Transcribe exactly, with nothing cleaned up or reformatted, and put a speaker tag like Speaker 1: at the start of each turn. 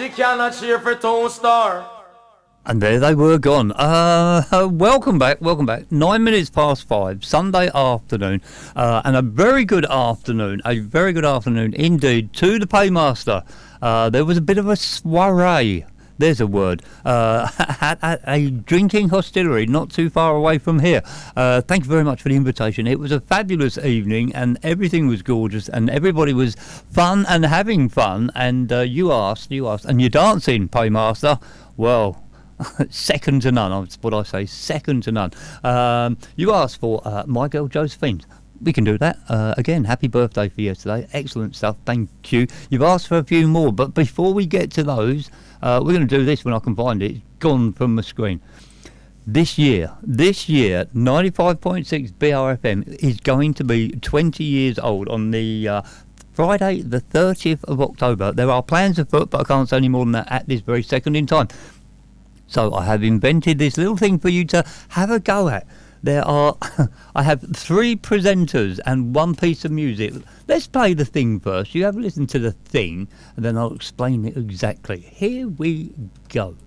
Speaker 1: she cannot cheer for Tone Star.
Speaker 2: And there they were gone. Uh, welcome back, welcome back. Nine minutes past five, Sunday afternoon, uh, and a very good afternoon, a very good afternoon indeed to the Paymaster. Uh, there was a bit of a soiree, there's a word, uh, at, at a drinking hostelry not too far away from here. Uh, thank you very much for the invitation. It was a fabulous evening and everything was gorgeous and everybody was fun and having fun. And uh, you asked, you asked, and you're dancing, Paymaster. Well, second to none, that's what I say, second to none. Um, you asked for uh, My Girl Josephine. We can do that. Uh, again, happy birthday for yesterday. Excellent stuff. Thank you. You've asked for a few more, but before we get to those, uh, we're going to do this when I can find it. It's gone from the screen. This year, this year, ninety-five point six B R F M is going to be twenty years old on the uh, Friday, the thirtieth of October. There are plans afoot, but I can't say any more than that at this very second in time. So I have invented this little thing for you to have a go at. There are, I have three presenters and one piece of music. Let's play the thing first. You have a listen to the thing, and then I'll explain it exactly. Here we go.